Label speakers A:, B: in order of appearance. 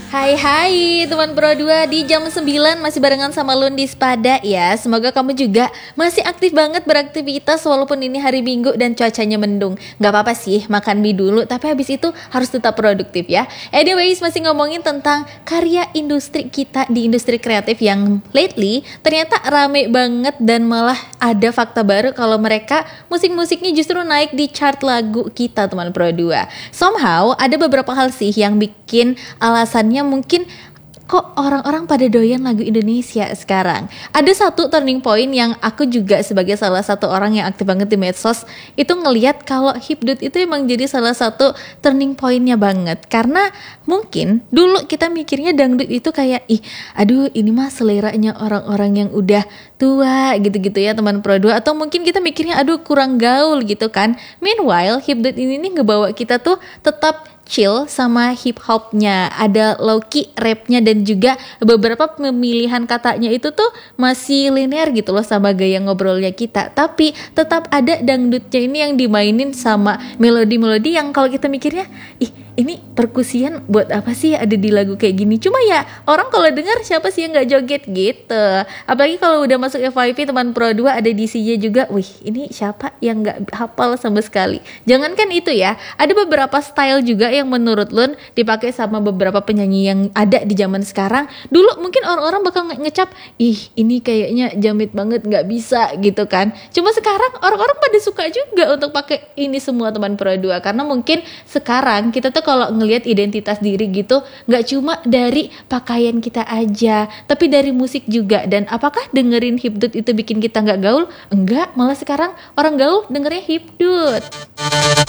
A: Hai teman Pro 2 di jam 9 masih barengan sama Lundis Pada ya. Semoga kamu juga masih aktif banget beraktivitas walaupun ini hari Minggu dan cuacanya mendung. Gak apa-apa sih makan mie dulu, tapi habis itu harus tetap produktif ya. Anyways, masih ngomongin tentang karya industri kita di industri kreatif yang lately ternyata rame banget dan malah ada fakta baru kalau mereka musik-musiknya justru naik di chart lagu kita teman Pro 2. Somehow ada beberapa hal sih yang bikin alasannya mungkin kok orang-orang pada doyan lagu Indonesia sekarang. Ada satu turning point yang aku juga sebagai salah satu orang yang aktif banget di medsos itu ngelihat kalau hipdut itu emang jadi salah satu turning pointnya banget. Karena mungkin dulu kita mikirnya dangdut itu kayak aduh ini mah seleranya orang-orang yang udah tua gitu-gitu ya teman Pro 2, atau mungkin kita mikirnya aduh kurang gaul gitu kan. Meanwhile hipdut ini nih ngebawa kita tuh tetap chill sama hip hopnya, ada low-key rapnya dan juga beberapa pemilihan katanya itu tuh masih linear gitu loh sama gaya ngobrolnya kita, tapi tetap ada dangdutnya ini yang dimainin sama melodi-melodi yang kalau kita mikirnya ini perkusian buat apa sih ada di lagu kayak gini, cuma ya orang kalau dengar siapa sih yang nggak joget gitu. Apalagi kalau udah masuk FYP teman Pro 2 ada DC-nya juga, wih ini siapa yang nggak hafal sama sekali. Jangankan itu ya, ada beberapa style juga yang menurut Lun dipakai sama beberapa penyanyi yang ada di zaman sekarang. Dulu mungkin orang-orang bakal ngecap ini kayaknya jamit banget nggak bisa gitu kan, cuma sekarang orang-orang pada suka juga untuk pakai ini semua teman Pro 2 karena mungkin sekarang kita tuh kalau ngelihat identitas diri gitu nggak cuma dari pakaian kita aja tapi dari musik juga. Dan apakah dengerin hipdut itu bikin kita nggak gaul? Enggak, malah sekarang orang gaul dengernya hipdut.